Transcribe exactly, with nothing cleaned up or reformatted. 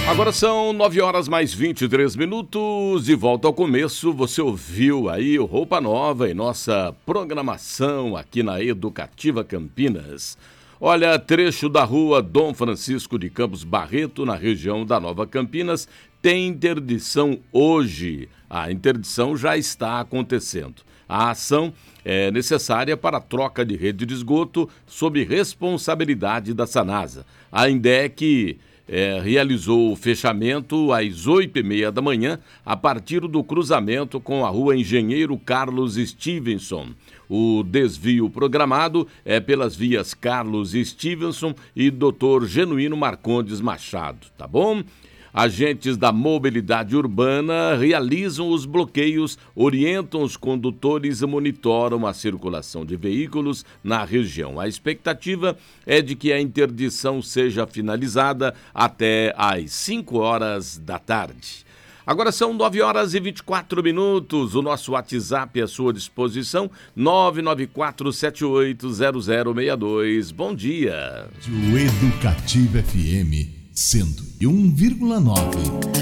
Agora são nove horas mais vinte e três minutos, de volta ao começo. Você ouviu aí o Roupa Nova em nossa programação aqui na Educativa Campinas. Olha, trecho da rua Dom Francisco de Campos Barreto, na região da Nova Campinas, tem interdição hoje. A interdição já está acontecendo. A ação é necessária para a troca de rede de esgoto sob responsabilidade da Sanasa. A INDEC É, realizou o fechamento às oito e meia da manhã, a partir do cruzamento com a rua Engenheiro Carlos Stevenson. O desvio programado é pelas vias Carlos Stevenson e doutor Genuíno Marcondes Machado, tá bom? Agentes da mobilidade urbana realizam os bloqueios, orientam os condutores e monitoram a circulação de veículos na região. A expectativa é de que a interdição seja finalizada até às cinco horas da tarde. Agora são nove horas e vinte e quatro minutos. O nosso WhatsApp é à sua disposição, nove nove quatro sete oito zero zero seis dois. Bom dia. Educativa F M cento e um vírgula nove.